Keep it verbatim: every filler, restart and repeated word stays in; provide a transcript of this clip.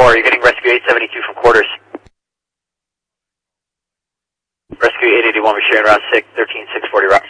four, you're getting rescue eight seventy-two from quarters. Rescue eight eighty-one, we're sharing route six, thirteen six forty route.